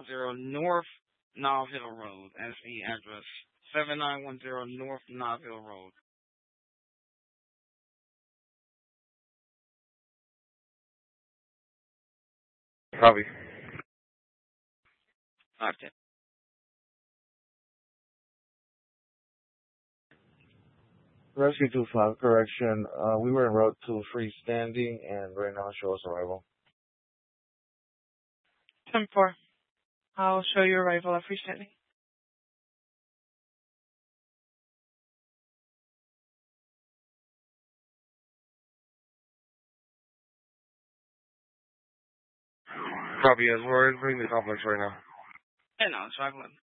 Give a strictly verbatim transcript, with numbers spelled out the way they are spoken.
seven nine one zero North Noville Road. That's the address. seven nine one zero North Noville Road. Copy. five ten. Rescue two five, correction. Uh, we were en route to freestanding and right now show us arrival. ten four. I'll show you arrival at freestanding. Copy, yes. We're entering the complex right now. Yeah, no, it's five eleven.